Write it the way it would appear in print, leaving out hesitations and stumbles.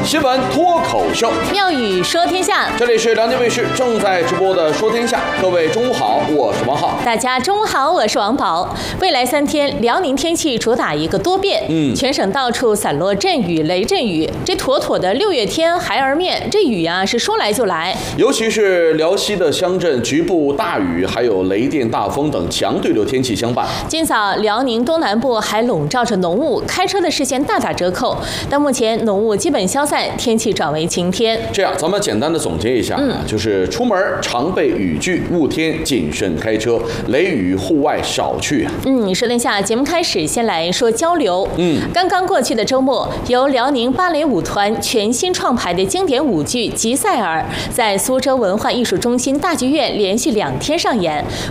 新闻脱口秀， 妙语说天下。 这里是辽宁卫视正在直播的《说天下》，各位中午好，我是王浩。 大家中午好，我是王宝。未来3天，辽宁天气主打一个多变，全省到处散落阵雨、雷阵雨，这妥妥的6月天孩儿面。这雨啊是说来就来， 尤其是辽西的乡镇，局部大雨，还有雷电、大风等强对流天气相伴。 今早辽宁东南部还笼罩着浓雾，开车的视线大打折扣。但目前浓雾基本消散，天气转为晴天。 这样，咱们简单的总结一下，就是出门常备雨具，雾天谨慎开车，雷雨户外少去。 说天下节目开始，先来说交流。刚刚过去的周末，由辽宁芭蕾舞团全新创排的经典舞剧《吉赛尔》在苏州文化艺术中心大剧院连续2天上演，